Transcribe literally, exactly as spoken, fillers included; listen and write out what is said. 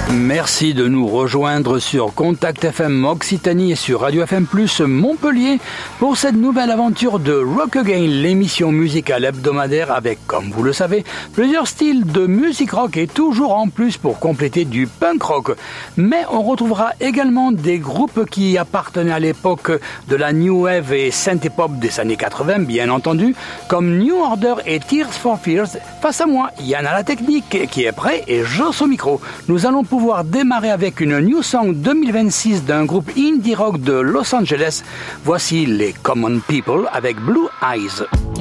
Merci de nous rejoindre sur Contact F M Occitanie et sur Radio F M Plus Montpellier pour cette nouvelle aventure de Rock Again, l'émission musicale hebdomadaire avec, comme vous le savez, plusieurs styles de musique rock et toujours en plus pour compléter du punk rock. Mais on retrouvera également des groupes qui appartenaient à l'époque de la New Wave et synth-pop des années quatre-vingts, bien entendu, comme New Order et Tears for Fears. Face à moi, Yann à la technique qui est prêt et Joss au micro. Nous allons pouvoir démarrer avec une New Song deux mille vingt-six d'un groupe indie rock de Los Angeles. Voici les Common People avec Blue Eyes.